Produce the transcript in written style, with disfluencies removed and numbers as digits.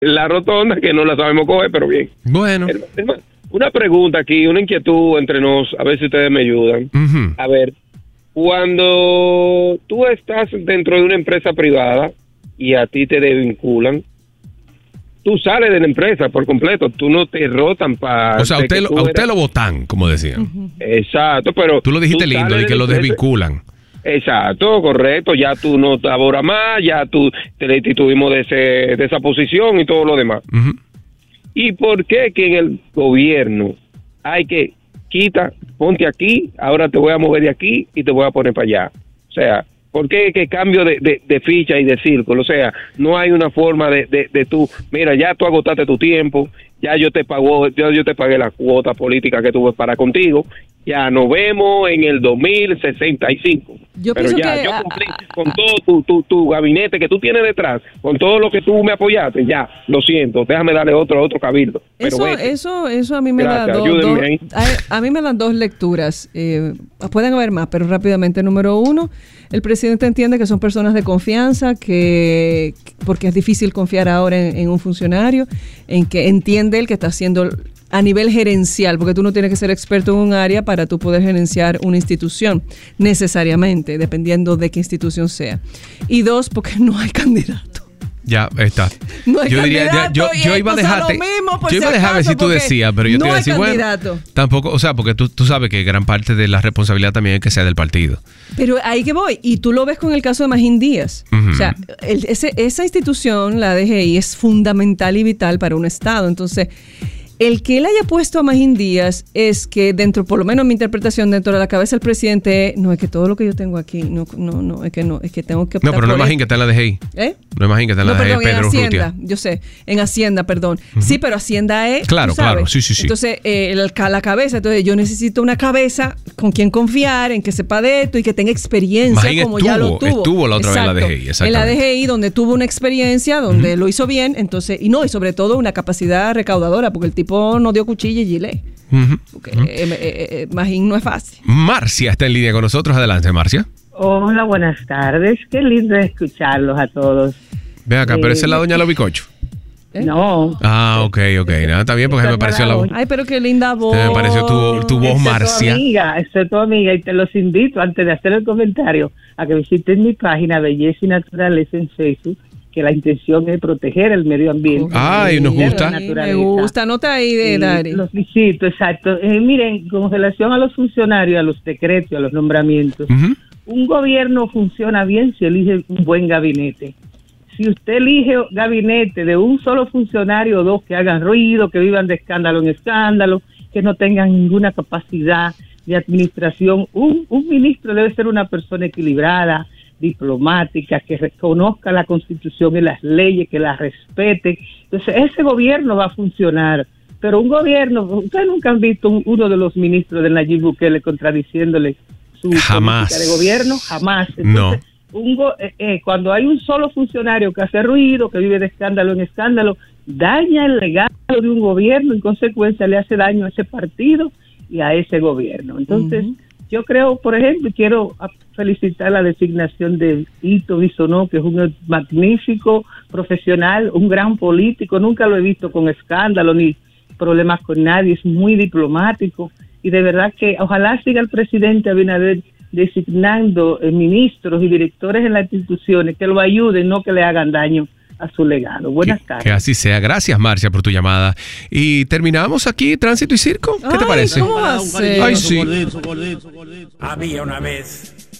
la rotonda que no la sabemos coger, pero bien. Bueno. Hermano, una pregunta aquí, una inquietud entre nos, a ver si ustedes me ayudan. Uh-huh. A ver, cuando tú estás dentro de una empresa privada y a ti te desvinculan, tú sales de la empresa por completo, tú no te rotan para... O sea, a usted lo botan, como decían. Uh-huh. Exacto, pero... Tú lo dijiste lindo, de que lo desvinculan. Exacto, correcto, ya tú no laboras más, ya tú te destituimos de esa posición y todo lo demás. Uh-huh. ¿Y por qué que en el gobierno hay que ponte aquí, ahora te voy a mover de aquí y te voy a poner para allá? O sea, ¿por qué que cambio de ficha y de círculo? O sea, no hay una forma de tú, mira, ya tú agotaste tu tiempo, ya yo te pagué la cuota política que tuve para contigo, ya nos vemos en el 2065. Pero ya, yo cumplí con todo tu gabinete que tú tienes detrás, con todo lo que tú me apoyaste, ya, lo siento, déjame darle otro cabildo. Eso a mí me da a mí me dan dos lecturas. Pueden haber más, pero rápidamente. Número uno, el presidente entiende que son personas de confianza, porque es difícil confiar ahora en un funcionario, en que entiende él que está haciendo a nivel gerencial, porque tú no tienes que ser experto en un área para tú poder gerenciar una institución, necesariamente, dependiendo de qué institución sea. Y dos, porque no hay candidato. Ya está. No hay yo diría, yo iba a dejarte. Yo iba a dejar ver si tú decías, pero yo te iba a decir, bueno, tampoco, o sea, porque tú sabes que gran parte de la responsabilidad también es que sea del partido. Pero ahí que voy, y tú lo ves con el caso de Magín Díaz. Uh-huh. O sea, esa institución, la DGI, es fundamental y vital para un Estado. Entonces, el que él haya puesto a Magín Díaz es que dentro, por lo menos mi interpretación, dentro de la cabeza del presidente, no es que todo lo que yo tengo aquí, no, es que tengo que optar. No, pero no es Magín que está en la DGI. No es Magín que está en la DGI, Pedro Hacienda, yo sé, en Hacienda, perdón. Uh-huh. Sí, pero Hacienda es, claro, sí. Entonces, la cabeza, entonces yo necesito una cabeza con quien confiar, en que sepa de esto y que tenga experiencia Magín como ya lo tuvo. Estuvo la otra vez en la DGI, exactamente. En la DGI, donde tuvo una experiencia, donde lo hizo bien, entonces, y sobre todo una capacidad recaudadora, porque el tipo no dio cuchilla y gilet. Porque Magín no es fácil. Marcia está en línea con nosotros. Adelante, Marcia. Hola, buenas tardes. Qué lindo escucharlos a todos. Ven acá, pero esa es la doña Lobicocho. No. Ah, ok. Nada, está bien porque me pareció la voz. Ay, pero qué linda voz. Me pareció tu voz, Marcia. Esa es tu amiga y te los invito, antes de hacer el comentario, a que visiten mi página Belleza y Naturaleza en Facebook, que la intención es proteger el medio ambiente. Ay, nos gusta. Me gusta, nota ahí de Dari. Los visito, exacto. Miren, con relación a los funcionarios, a los decretos, a los nombramientos, un gobierno funciona bien si elige un buen gabinete. Si usted elige gabinete de un solo funcionario o dos que hagan ruido, que vivan de escándalo en escándalo, que no tengan ninguna capacidad de administración, un ministro debe ser una persona equilibrada, diplomática, que reconozca la Constitución y las leyes, que las respete. Entonces, ese gobierno va a funcionar. Pero un gobierno, ustedes nunca han visto uno de los ministros de Nayib Bukele contradiciéndole su política de gobierno, jamás. Entonces, cuando hay un solo funcionario que hace ruido, que vive de escándalo en escándalo, daña el legado de un gobierno, en consecuencia le hace daño a ese partido y a ese gobierno. Entonces, yo creo, por ejemplo, quiero felicitar la designación de Ito Bisonó, que es un magnífico profesional, un gran político, nunca lo he visto con escándalo ni problemas con nadie, es muy diplomático, y de verdad que ojalá siga el presidente Abinader designando ministros y directores en las instituciones que lo ayuden, no que le hagan daño a su legado. Buenas tardes. Que así sea. Gracias, Marcia, por tu llamada. Y terminamos aquí, Tránsito y Circo. ¿Qué te parece? ¿Cómo va a ser? Ay, sí. Había una vez